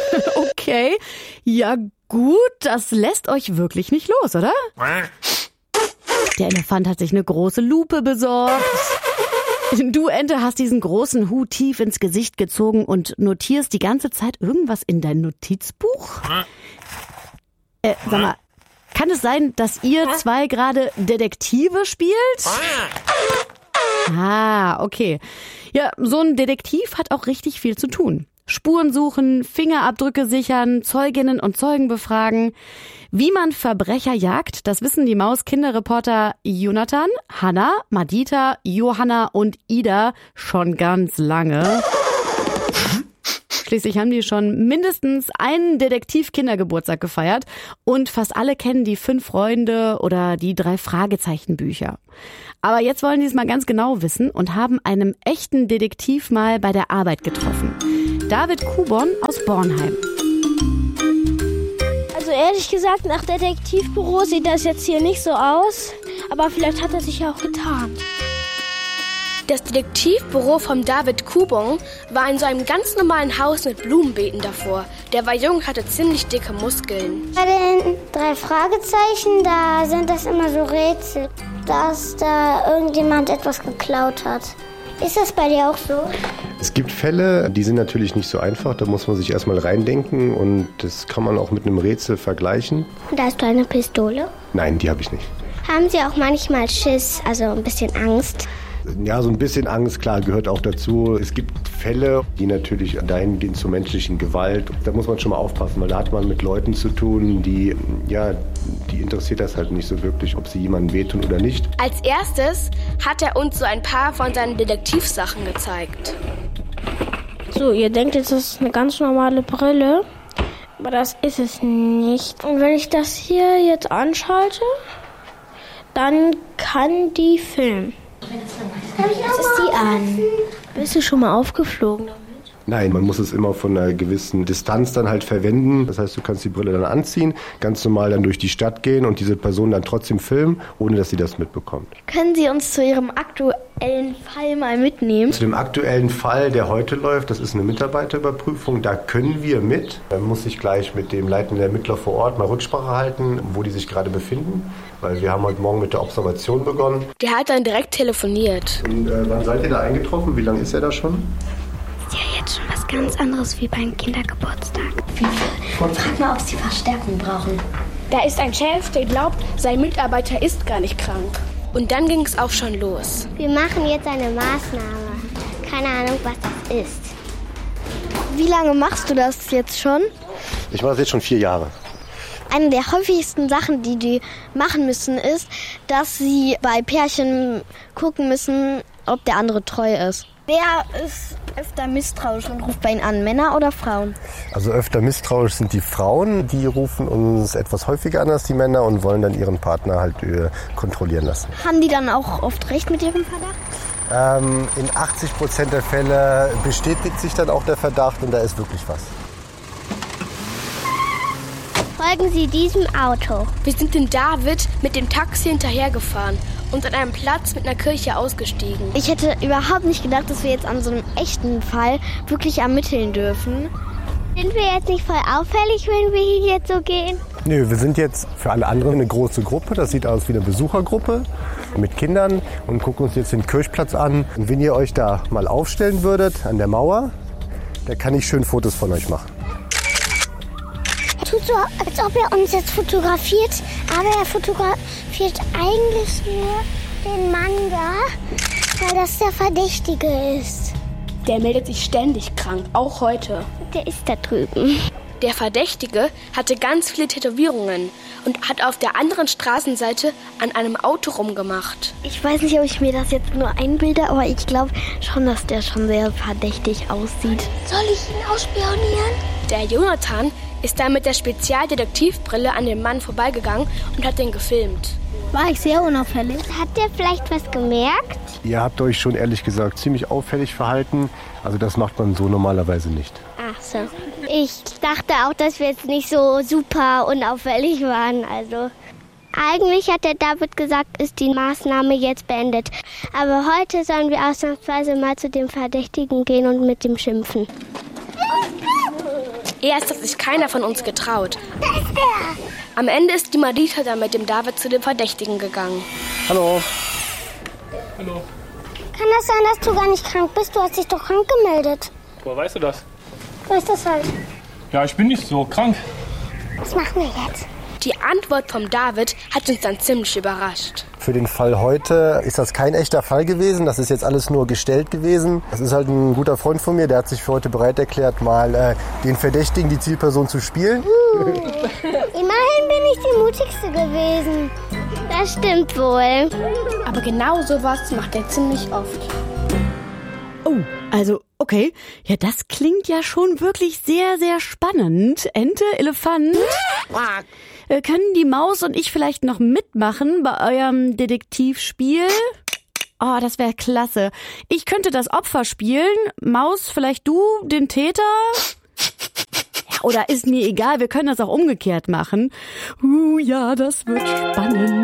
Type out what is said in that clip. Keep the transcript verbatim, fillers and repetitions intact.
Okay, ja gut, das lässt euch wirklich nicht los, oder? Der Elefant hat sich eine große Lupe besorgt. Du, Ente, hast diesen großen Hut tief ins Gesicht gezogen und notierst die ganze Zeit irgendwas in dein Notizbuch? Äh, sag mal, kann es sein, dass ihr zwei gerade Detektive spielt? Ah, okay. Ja, so ein Detektiv hat auch richtig viel zu tun. Spuren suchen, Fingerabdrücke sichern, Zeuginnen und Zeugen befragen. Wie man Verbrecher jagt, das wissen die Maus-Kinderreporter Jonathan, Hanna, Madita, Johanna und Ida schon ganz lange. Schließlich haben die schon mindestens einen Detektiv-Kindergeburtstag gefeiert und fast alle kennen die Fünf Freunde oder die drei Fragezeichen-Bücher. Aber jetzt wollen die es mal ganz genau wissen und haben einem echten Detektiv mal bei der Arbeit getroffen. David Kubon aus Bornheim. Also ehrlich gesagt, nach Detektivbüro sieht das jetzt hier nicht so aus. Aber vielleicht hat er sich ja auch getan. Das Detektivbüro von David Kubon war in so einem ganz normalen Haus mit Blumenbeeten davor. Der war jung und hatte ziemlich dicke Muskeln. Bei den drei Fragezeichen, da sind das immer so Rätsel, dass da irgendjemand etwas geklaut hat. Ist das bei dir auch so? Es gibt Fälle, die sind natürlich nicht so einfach, da muss man sich erstmal reindenken und das kann man auch mit einem Rätsel vergleichen. Und hast du eine Pistole? Nein, die habe ich nicht. Haben Sie auch manchmal Schiss, also ein bisschen Angst? Ja, so ein bisschen Angst, klar, gehört auch dazu. Es gibt Fälle, die natürlich dahin gehen zur menschlichen Gewalt. Da muss man schon mal aufpassen, weil da hat man mit Leuten zu tun, die, ja, die interessiert das halt nicht so wirklich, ob sie jemandem wehtun oder nicht. Als erstes hat er uns so ein paar von seinen Detektivsachen gezeigt. So, ihr denkt jetzt, das ist eine ganz normale Brille, aber das ist es nicht. Und wenn ich das hier jetzt anschalte, dann kann die filmen. Was ist die an? Bist du schon mal aufgeflogen damit? Nein, man muss es immer von einer gewissen Distanz dann halt verwenden. Das heißt, du kannst die Brille dann anziehen, ganz normal dann durch die Stadt gehen und diese Person dann trotzdem filmen, ohne dass sie das mitbekommt. Können Sie uns zu Ihrem aktuellen Fall mal mitnehmen? Zu dem aktuellen Fall, der heute läuft, das ist eine Mitarbeiterüberprüfung, da können wir mit. Man muss sich gleich mit dem leitenden Ermittler vor Ort mal Rücksprache halten, wo die sich gerade befinden. Weil wir haben heute Morgen mit der Observation begonnen. Der hat dann direkt telefoniert. Und äh, wann seid ihr da eingetroffen? Wie lange ist er da schon? Ist ja jetzt schon was ganz anderes wie beim Kindergeburtstag. Frag mal, ob sie Verstärkung brauchen. Da ist ein Chef, der glaubt, sein Mitarbeiter ist gar nicht krank. Und dann ging es auch schon los. Wir machen jetzt eine Maßnahme. Keine Ahnung, was das ist. Wie lange machst du das jetzt schon? Ich mache das jetzt schon vier Jahre. Eine der häufigsten Sachen, die die machen müssen, ist, dass sie bei Pärchen gucken müssen, ob der andere treu ist. Wer ist öfter misstrauisch und ruft bei Ihnen an, Männer oder Frauen? Also öfter misstrauisch sind die Frauen, die rufen uns etwas häufiger an als die Männer und wollen dann ihren Partner halt äh, kontrollieren lassen. Haben die dann auch oft recht mit ihrem Verdacht? Ähm, in achtzig Prozent der Fälle bestätigt sich dann auch der Verdacht und da ist wirklich was. Folgen Sie diesem Auto. Wir sind dem David mit dem Taxi hinterhergefahren und an einem Platz mit einer Kirche ausgestiegen. Ich hätte überhaupt nicht gedacht, dass wir jetzt an so einem echten Fall wirklich ermitteln dürfen. Sind wir jetzt nicht voll auffällig, wenn wir hier jetzt so gehen? Nö, wir sind jetzt für alle anderen eine große Gruppe. Das sieht aus wie eine Besuchergruppe mit Kindern und gucken uns jetzt den Kirchplatz an. Und wenn ihr euch da mal aufstellen würdet an der Mauer, da kann ich schön Fotos von euch machen. Tut so, als ob er uns jetzt fotografiert, aber er fotografiert eigentlich nur den Mann da, weil das der Verdächtige ist. Der meldet sich ständig krank, auch heute. Der ist da drüben. Der Verdächtige hatte ganz viele Tätowierungen und hat auf der anderen Straßenseite an einem Auto rumgemacht. Ich weiß nicht, ob ich mir das jetzt nur einbilde, aber ich glaube schon, dass der schon sehr verdächtig aussieht. Soll ich ihn ausspionieren? Der Jonathan ist dann mit der Spezialdetektivbrille an dem Mann vorbeigegangen und hat den gefilmt. War ich sehr unauffällig? Hat der vielleicht was gemerkt? Ihr habt euch schon ehrlich gesagt ziemlich auffällig verhalten. Also das macht man so normalerweise nicht. Ach so. Ich dachte auch, dass wir jetzt nicht so super unauffällig waren. Also eigentlich hat der David gesagt, ist die Maßnahme jetzt beendet. Aber heute sollen wir ausnahmsweise mal zu dem Verdächtigen gehen und mit ihm schimpfen. Erst hat sich keiner von uns getraut. Da ist er! Am Ende ist die Marita dann mit dem David zu dem Verdächtigen gegangen. Hallo. Hallo. Kann das sein, dass du gar nicht krank bist? Du hast dich doch krank gemeldet. Woher weißt du das? So ist das halt. Ja, ich bin nicht so krank. Was machen wir jetzt? Die Antwort vom David hat uns dann ziemlich überrascht. Für den Fall heute ist das kein echter Fall gewesen. Das ist jetzt alles nur gestellt gewesen. Das ist halt ein guter Freund von mir, der hat sich für heute bereit erklärt, mal äh, den Verdächtigen, die Zielperson zu spielen. Uh, immerhin bin ich die mutigste gewesen. Das stimmt wohl. Aber genau sowas macht er ziemlich oft. Oh, also, okay. Ja, das klingt ja schon wirklich sehr, sehr spannend. Ente, Elefant. Äh, können die Maus und ich vielleicht noch mitmachen bei eurem Detektivspiel? Oh, das wäre klasse. Ich könnte das Opfer spielen. Maus, vielleicht du, den Täter? Ja, oder ist mir egal, wir können das auch umgekehrt machen. Uh, ja, das wird spannend.